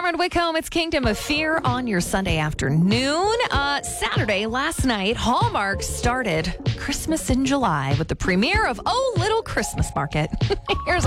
Cameron Wickholm, it's Kingdom of Fear on your Sunday afternoon. Saturday, last night, Hallmark started Christmas in July with the premiere of Oh Little Christmas Market. Here's